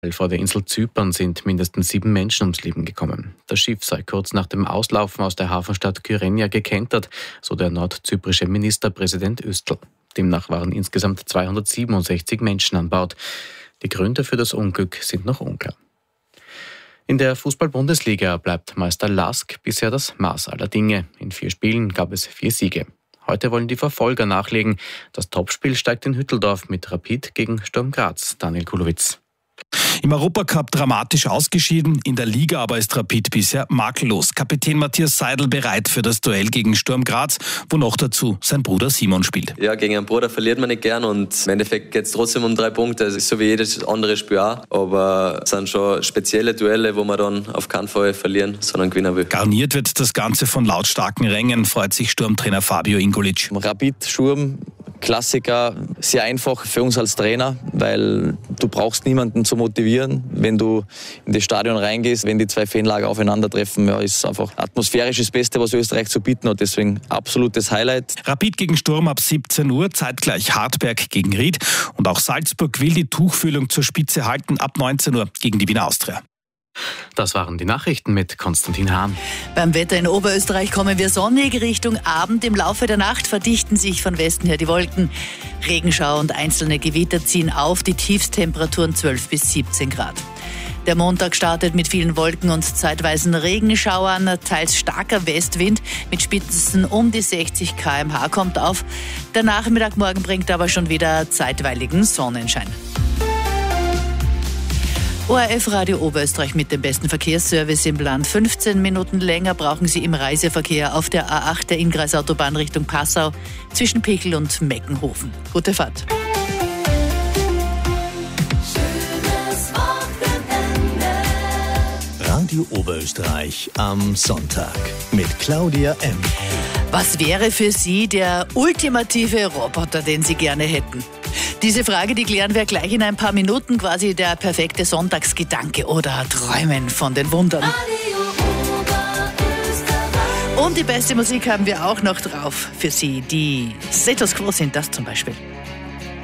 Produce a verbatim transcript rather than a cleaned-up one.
Vor der Insel Zypern sind mindestens sieben Menschen ums Leben gekommen. Das Schiff sei kurz nach dem Auslaufen aus der Hafenstadt Kyrenia gekentert, so der nordzyprische Ministerpräsident Öztürk. Demnach waren insgesamt zweihundertsiebenundsechzig Menschen an Bord. Die Gründe für das Unglück sind noch unklar. In der Fußball-Bundesliga bleibt Meister Lask bisher das Maß aller Dinge. In vier Spielen gab es vier Siege. Heute wollen die Verfolger nachlegen. Das Topspiel steigt in Hütteldorf mit Rapid gegen Sturm Graz. Daniel Kulowitz. Im Europacup dramatisch ausgeschieden, in der Liga aber ist Rapid bisher makellos. Kapitän Matthias Seidel bereit für das Duell gegen Sturm Graz, wo noch dazu sein Bruder Simon spielt. Ja, gegen einen Bruder verliert man nicht gern und im Endeffekt geht es trotzdem um drei Punkte. Das ist so wie jedes andere Spiel auch, aber es sind schon spezielle Duelle, wo man dann auf keinen Fall verlieren, sondern gewinnen will. Garniert wird das Ganze von lautstarken Rängen, freut sich Sturmtrainer Fabio Ingolic. Rapid, Sturm, Klassiker, sehr einfach für uns als Trainer, weil du brauchst niemanden zu motivieren, wenn du in das Stadion reingehst, wenn die zwei Fanlager aufeinandertreffen, ja, ist einfach atmosphärisch das Beste, was Österreich zu bieten hat, deswegen absolutes Highlight. Rapid gegen Sturm ab siebzehn Uhr, zeitgleich Hartberg gegen Ried und auch Salzburg will die Tuchfühlung zur Spitze halten ab neunzehn Uhr gegen die Wiener Austria. Das waren die Nachrichten mit Konstantin Hahn. Beim Wetter in Oberösterreich kommen wir sonnig Richtung Abend. Im Laufe der Nacht verdichten sich von Westen her die Wolken. Regenschauer und einzelne Gewitter ziehen auf, die Tiefstemperaturen zwölf bis siebzehn Grad. Der Montag startet mit vielen Wolken und zeitweisen Regenschauern. Teils starker Westwind mit Spitzen um die sechzig Kilometer pro Stunde kommt auf. Der Nachmittag morgen bringt aber schon wieder zeitweiligen Sonnenschein. O R F Radio Oberösterreich mit dem besten Verkehrsservice im Land. fünfzehn Minuten länger brauchen Sie im Reiseverkehr auf der A acht der Innkreisautobahn Richtung Passau zwischen Pichl und Meckenhofen. Gute Fahrt. Radio Oberösterreich am Sonntag mit Claudia M. Was wäre für Sie der ultimative Roboter, den Sie gerne hätten? Diese Frage, die klären wir gleich in ein paar Minuten. Quasi der perfekte Sonntagsgedanke oder Träumen von den Wundern. Und die beste Musik haben wir auch noch drauf für Sie. Die Status Quo sind das zum Beispiel.